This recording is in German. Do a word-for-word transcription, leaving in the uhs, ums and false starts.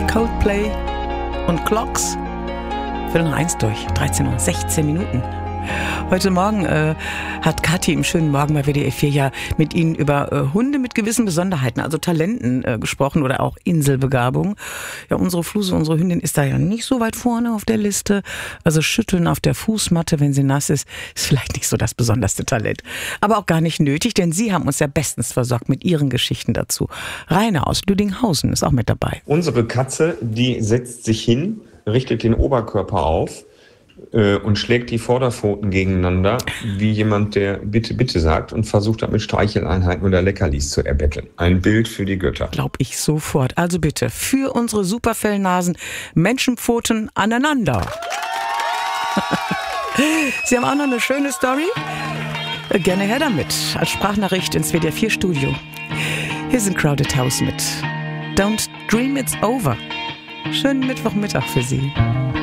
Coldplay und Clocks. Viertel nach eins durch, dreizehn Uhr, sechzehn Minuten. Heute Morgen äh, hat Kathi im schönen Morgen bei W D R vier ja mit Ihnen über äh, Hunde mit gewissen Besonderheiten, also Talenten äh, gesprochen oder auch Inselbegabung. Ja, unsere Fluse, unsere Hündin ist da ja nicht so weit vorne auf der Liste. Also Schütteln auf der Fußmatte, wenn sie nass ist, ist vielleicht nicht so das besonderste Talent. Aber auch gar nicht nötig, denn Sie haben uns ja bestens versorgt mit Ihren Geschichten dazu. Rainer aus Lüdinghausen ist auch mit dabei. Unsere Katze, die setzt sich hin, richtet den Oberkörper auf und schlägt die Vorderpfoten gegeneinander, wie jemand, der bitte, bitte sagt und versucht damit Streicheleinheiten oder Leckerlis zu erbetteln. Ein Bild für die Götter. Glaub ich sofort. Also bitte, für unsere Superfellnasen, Menschenpfoten aneinander. Sie haben auch noch eine schöne Story? Gerne her damit, als Sprachnachricht ins W D R vier Studio. Hier sind Crowded House mit Don't Dream It's Over. Schönen Mittwochmittag für Sie.